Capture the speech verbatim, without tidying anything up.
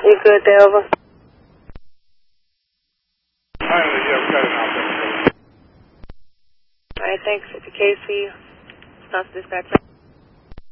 You good, Delva? Finally, yeah, we got it now. All right, thanks. It's a case for you. Stop dispatch.